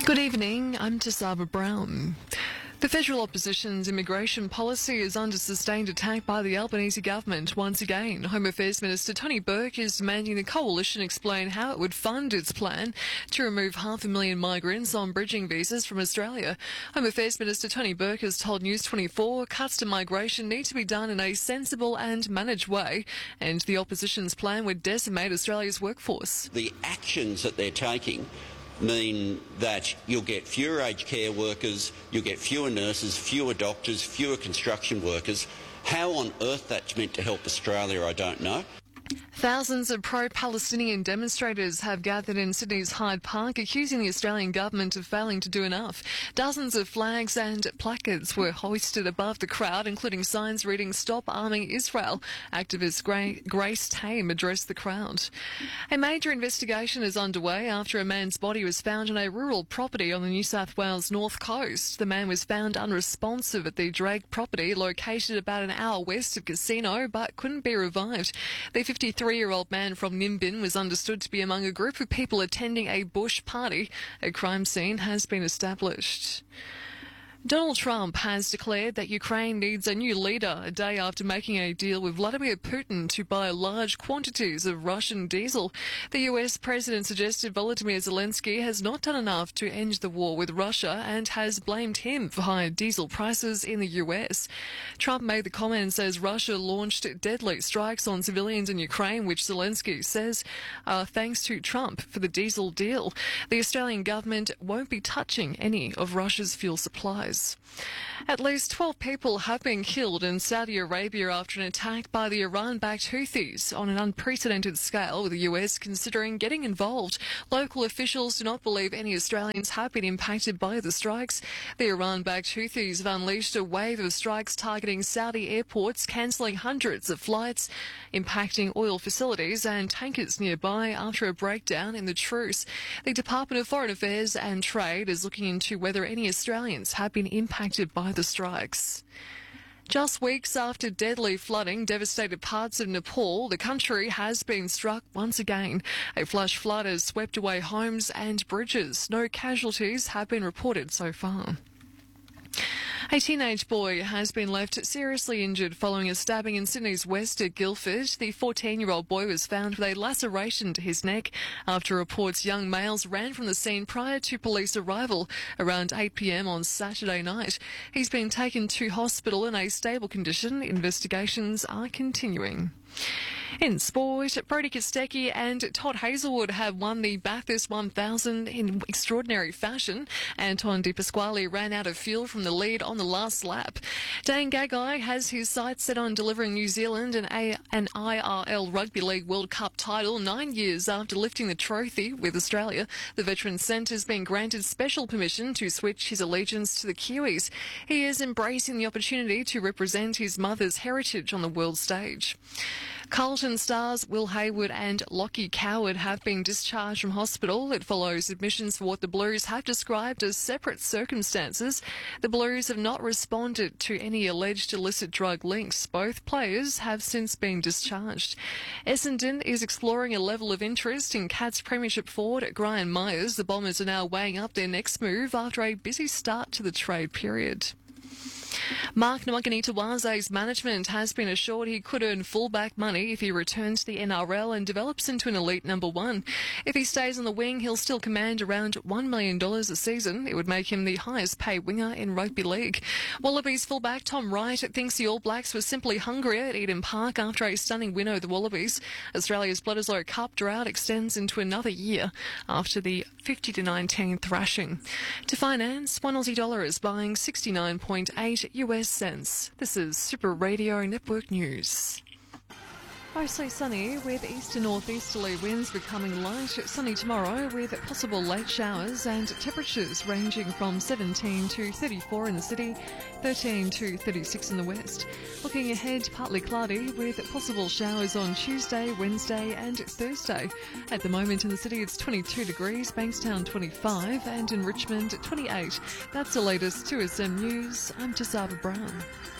Good evening, I'm Tasava Brown. The federal opposition's immigration policy is under sustained attack by the Albanese government once again. Home Affairs Minister Tony Burke is demanding the coalition explain how it would fund its plan to remove 500,000 migrants on bridging visas from Australia. Home Affairs Minister Tony Burke has told News 24 cuts to migration need to be done in a sensible and managed way, and the opposition's plan would decimate Australia's workforce. The actions that they're taking mean that you'll get fewer aged care workers, you'll get fewer nurses, fewer doctors, fewer construction workers. How on earth that's meant to help Australia, I don't know. Thousands of pro-Palestinian demonstrators have gathered in Sydney's Hyde Park accusing the Australian government of failing to do enough. Dozens of flags and placards were hoisted above the crowd, including signs reading "Stop Arming Israel." Activist Grace Tame addressed the crowd. A major investigation is underway after a man's body was found on a rural property on the New South Wales north coast. The man was found unresponsive at the Drake property located about an hour west of Casino, but couldn't be revived. The 53-year-old man from Nimbin was understood to be among a group of people attending a bush party. A crime scene has been established. Donald Trump has declared that Ukraine needs a new leader a day after making a deal with Vladimir Putin to buy large quantities of Russian diesel. The US president suggested Volodymyr Zelensky has not done enough to end the war with Russia and has blamed him for higher diesel prices in the US. Trump made the comments as Russia launched deadly strikes on civilians in Ukraine, which Zelensky says are thanks to Trump for the diesel deal. The Australian government won't be touching any of Russia's fuel supplies. At least 12 people have been killed in Saudi Arabia after an attack by the Iran-backed Houthis on an unprecedented scale, with the US considering getting involved. Local officials do not believe any Australians have been impacted by the strikes. The Iran-backed Houthis have unleashed a wave of strikes targeting Saudi airports, cancelling hundreds of flights, impacting oil facilities and tankers nearby after a breakdown in the truce. The Department of Foreign Affairs and Trade is looking into whether any Australians have been impacted by the strikes. Just weeks after deadly flooding devastated parts of Nepal, the country has been struck once again. A flash flood has swept away homes and bridges. No casualties have been reported so far. A teenage boy has been left seriously injured following a stabbing in Sydney's west at Guildford. The 14-year-old boy was found with a laceration to his neck after reports young males ran from the scene prior to police arrival around 8 p.m. on Saturday night. He's been taken to hospital in a stable condition. Investigations are continuing. In sport, Brodie Kostecki and Todd Hazelwood have won the Bathurst 1000 in extraordinary fashion. Anton De Pasquale ran out of fuel from the lead on the last lap. Dane Gagai has his sights set on delivering New Zealand an IRL Rugby League World Cup title 9 years after lifting the trophy with Australia. The Veterans Centre has been granted special permission to switch his allegiance to the Kiwis. He is embracing the opportunity to represent his mother's heritage on the world stage. Carlton stars Will Hayward and Lockie Coward have been discharged from hospital. It follows admissions for what the Blues have described as separate circumstances. The Blues have not responded to any alleged illicit drug links. Both players have since been discharged. Essendon is exploring a level of interest in Cats Premiership forward Gryan Myers. The Bombers are now weighing up their next move after a busy start to the trade period. Mark Nwaganitawase's management has been assured he could earn fullback money if he returns to the NRL and develops into an elite number one. If he stays on the wing, he'll still command around $1 million a season. It would make him the highest paid winger in rugby league. Wallabies fullback Tom Wright thinks the All Blacks were simply hungrier at Eden Park after a stunning win over the Wallabies. Australia's Bledisloe Cup drought extends into another year after the 50-19 thrashing. To finance, $1 Aussie is buying 69.8 US cents. This is Super Radio Network News. Mostly sunny with east to northeasterly winds becoming light. Sunny tomorrow with possible late showers and temperatures ranging from 17 to 34 in the city, 13 to 36 in the west. Looking ahead, partly cloudy with possible showers on Tuesday, Wednesday and Thursday. At the moment in the city it's 22 degrees, Bankstown 25 and in Richmond 28. That's the latest 2SM News. I'm Tasava Brown.